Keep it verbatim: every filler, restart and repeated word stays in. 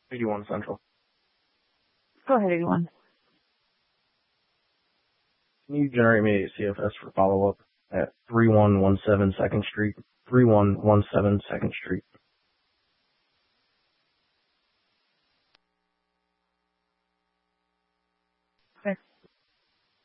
eighty-one Central. Go ahead, eighty-one. Can you generate me a C F S for follow-up at three one one seven second Street, three one one seven second Street? Okay.